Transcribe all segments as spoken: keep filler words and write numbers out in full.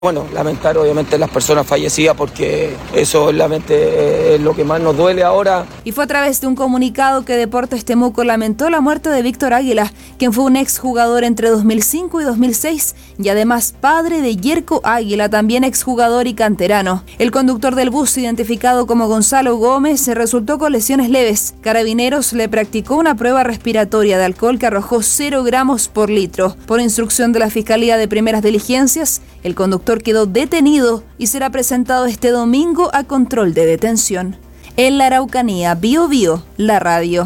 Bueno, lamentar obviamente las personas fallecidas porque eso obviamente es lo que más nos duele ahora. Y fue a través de un comunicado que Deportes Temuco lamentó la muerte de Víctor Águila, quien fue un exjugador entre dos mil cinco y dos mil seis y además padre de Yerko Águila, también exjugador y canterano. El conductor del bus, identificado como Gonzalo Gómez, resultó con lesiones leves. Carabineros le practicó una prueba respiratoria de alcohol que arrojó cero gramos por litro. Por instrucción de la Fiscalía de Primeras Diligencias, el conductor quedó detenido y será presentado este domingo a control de detención. En la Araucanía, Bio Bio, la radio.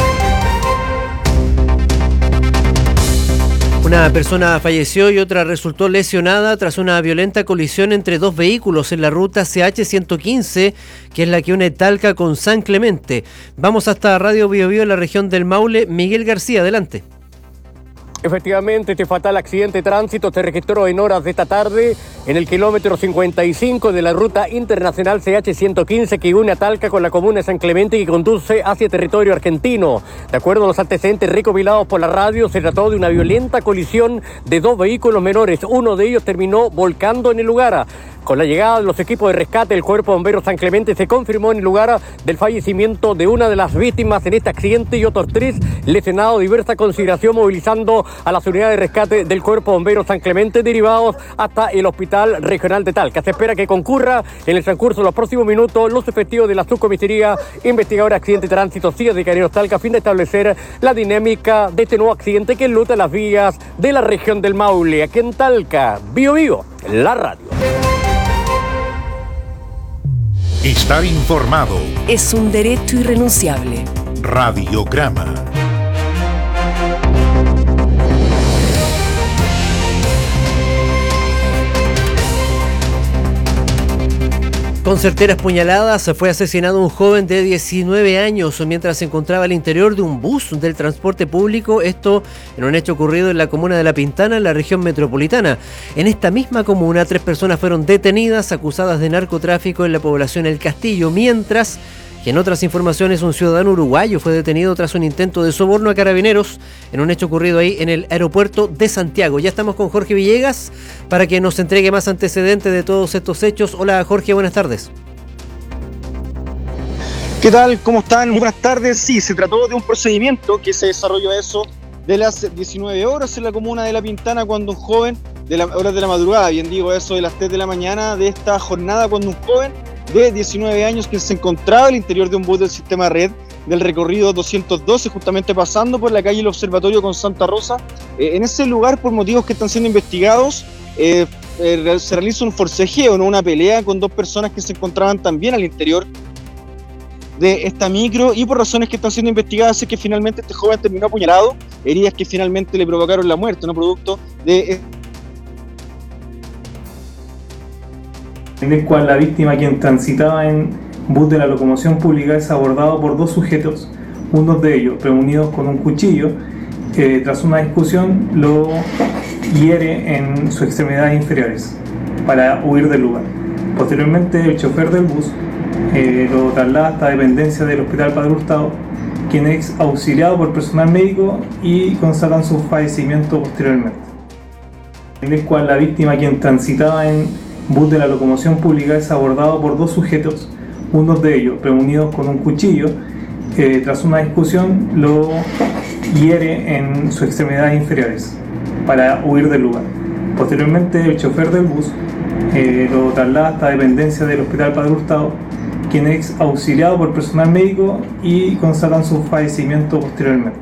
Una persona falleció y otra resultó lesionada tras una violenta colisión entre dos vehículos en la ruta C H ciento quince, que es la que une Talca con San Clemente. Vamos hasta Radio Bio Bio en la región del Maule. Miguel García, adelante. Efectivamente, este fatal accidente de tránsito se registró en horas de esta tarde en el kilómetro cincuenta y cinco de la ruta internacional C H ciento quince que une a Talca con la comuna de San Clemente y que conduce hacia territorio argentino. De acuerdo a los antecedentes recopilados por la radio, se trató de una violenta colisión de dos vehículos menores. Uno de ellos terminó volcando en el lugar. Con la llegada de los equipos de rescate del Cuerpo de Bomberos San Clemente, se confirmó en el lugar del fallecimiento de una de las víctimas en este accidente y otros tres lesionados. Diversa consideración, movilizando a las unidades de rescate del Cuerpo de Bomberos San Clemente, derivados hasta el Hospital Regional de Talca. Se espera que concurra en el transcurso de los próximos minutos los efectivos de la Subcomisaría Investigadora de Accidente de Tránsito C I A de Carabineros Talca, a fin de establecer la dinámica de este nuevo accidente que enluta las vías de la región del Maule. Aquí en Talca, Bio Bio, la radio. Estar informado es un derecho irrenunciable. Radiograma. Con certeras puñaladas fue asesinado un joven de diecinueve años mientras se encontraba al interior de un bus del transporte público, esto en un hecho ocurrido en la comuna de La Pintana, en la región metropolitana. En esta misma comuna, tres personas fueron detenidas acusadas de narcotráfico en la población El Castillo, mientras que en otras informaciones un ciudadano uruguayo fue detenido tras un intento de soborno a carabineros en un hecho ocurrido ahí en el aeropuerto de Santiago. Ya estamos con Jorge Villegas para que nos entregue más antecedentes de todos estos hechos. Hola Jorge, buenas tardes. ¿Qué tal? ¿Cómo están? Buenas tardes. Sí, se trató de un procedimiento que se desarrolló a eso de las diecinueve horas en la comuna de La Pintana, cuando un joven, de las horas de la madrugada, bien digo eso, de las tres de la mañana de esta jornada, cuando un joven de diecinueve años que se encontraba al interior de un bus del sistema Red del recorrido doscientos doce, justamente pasando por la calle El Observatorio con Santa Rosa. Eh, en ese lugar, por motivos que están siendo investigados, eh, eh, se realiza un forcejeo, ¿no? Una pelea con dos personas que se encontraban también al interior de esta micro, y por razones que están siendo investigadas es que finalmente este joven terminó apuñalado, heridas que finalmente le provocaron la muerte, no producto de... en el cual la víctima, quien transitaba en bus de la locomoción pública, es abordado por dos sujetos, uno de ellos reunidos con un cuchillo, que tras una discusión lo hiere en sus extremidades inferiores para huir del lugar. Posteriormente, el chofer del bus eh, lo traslada hasta dependencia del Hospital Padre Hurtado, quien es auxiliado por personal médico y constatan su fallecimiento posteriormente. En el cual la víctima, quien transitaba en bus de la locomoción pública, es abordado por dos sujetos, uno de ellos reunidos con un cuchillo, que tras una discusión lo hiere en sus extremidades inferiores para huir del lugar. Posteriormente, el chofer del bus eh, lo traslada hasta dependencia del Hospital Padre Hurtado, quien es auxiliado por personal médico y constatan su fallecimiento posteriormente.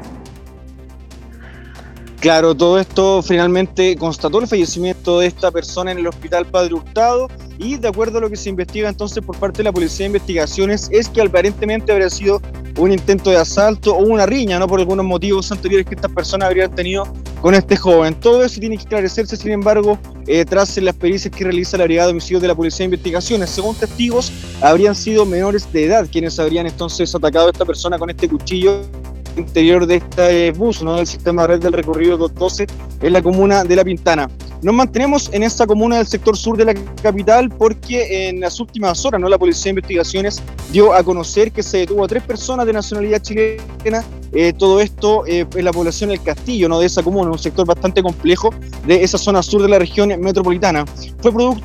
Claro, todo esto finalmente constató el fallecimiento de esta persona en el Hospital Padre Hurtado, y de acuerdo a lo que se investiga entonces por parte de la Policía de Investigaciones es que aparentemente habría sido un intento de asalto o una riña, no por algunos motivos anteriores que estas personas habrían tenido con este joven. Todo eso tiene que esclarecerse, sin embargo, eh, tras las pericias que realiza la Brigada de Homicidios de la Policía de Investigaciones. Según testigos, habrían sido menores de edad quienes habrían entonces atacado a esta persona con este cuchillo interior de este bus, ¿no?, del sistema Red del recorrido doscientos doce en la comuna de La Pintana. Nos mantenemos en esta comuna del sector sur de la capital porque en las últimas horas, ¿no?, la Policía de Investigaciones dio a conocer que se detuvo a tres personas de nacionalidad chilena. Eh, todo esto eh, en la población del Castillo, ¿no?, de esa comuna, un sector bastante complejo de esa zona sur de la región metropolitana. Fue producto